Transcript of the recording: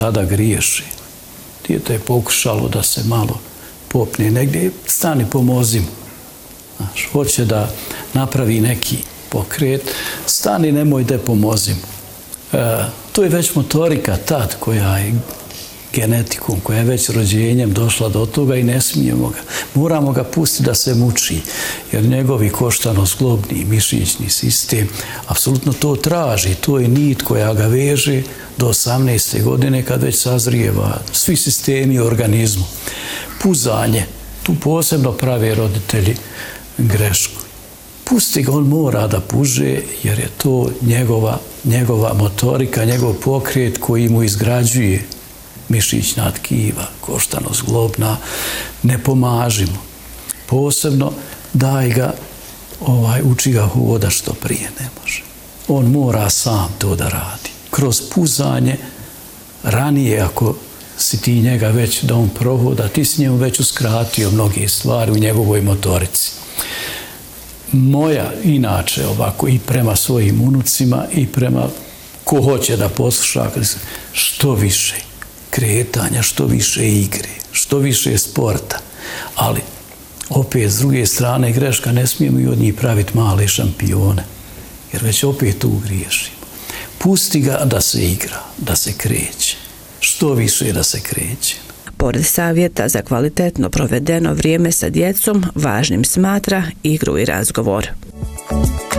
Sada griješi. Dijete je pokušalo da se malo popne negdje, stani pomozi mu. Znaš, hoće da napravi neki pokret, stani, nemoj da pomozi mu. To je već motorika tad koja je genetikom, koja je već rođenjem došla do toga i ne smijemo ga. Moramo ga pustiti da se muči, jer njegovi koštano-zglobni mišićni sistem apsolutno to traži. To je nit koja ga veže do 18. godine kad već sazrijeva svi sistemi u organizmu. Puzanje, tu posebno prave roditelji grešku. Pusti ga, on mora da puže jer je to njegova motorika, njegov pokret koji mu izgrađuje mišićna tkiva, koštano-zglobna, ne pomaži mu. Posebno daj ga, uči ga hoda što prije ne može. On mora sam to da radi. Kroz puzanje, ranije ako si ti njega već da on prohoda, ti si njemu već uskratio mnoge stvari u njegovoj motorici. Moja, inače, ovako, i prema svojim unucima i prema ko hoće da posluša, što više kretanja, što više igre, što više sporta. Ali, opet, s druge strane, greška, ne smijemo i od njih praviti male šampione, jer već opet tu griješimo. Pusti ga da se igra, da se kreće, što više da se kreće. Pored savjeta za kvalitetno provedeno vrijeme sa djecom, važnim smatra igru i razgovor.